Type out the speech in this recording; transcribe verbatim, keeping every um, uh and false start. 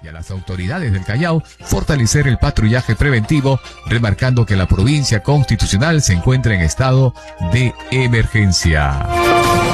y a las autoridades del Callao fortalecer el patrullaje preventivo, remarcando que la provincia constitucional se encuentra en estado de emergencia.